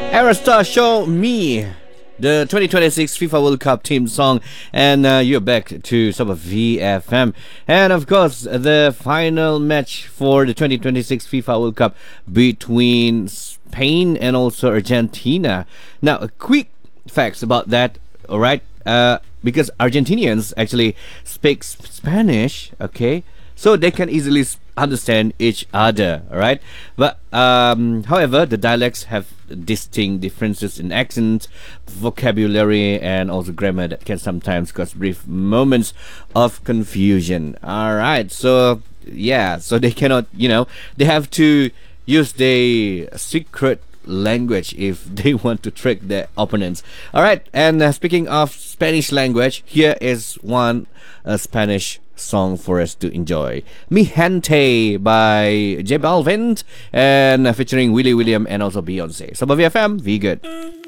Arasta Show Me, the 2026 FIFA World Cup team song, and you're back to some of VFM. And of course, the final match for the 2026 FIFA World Cup between Spain and also Argentina. Now, a quick facts about that, all right? Because Argentinians actually speak Spanish, okay? So they can easily understand each other, all right? But however, the dialects have distinct differences in accent, vocabulary, and also grammar that can sometimes cause brief moments of confusion. All right, so yeah, so they cannot, they have to use the secret language if they want to trick their opponents. All right, and speaking of Spanish language, here is one Spanish song for us to enjoy. Mi Gente by J Balvin and featuring Willie William and also Beyonce. So, VFM, be good.